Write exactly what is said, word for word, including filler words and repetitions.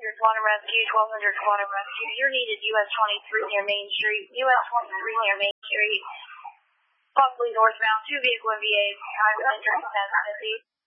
hundred Quantum Rescue, twelve hundred Quantum Rescue. You're needed U S twenty-three near Main Street, U S twenty-three near Main Street, possibly northbound, two vehicle M V As, behind the entrance, ten fifty.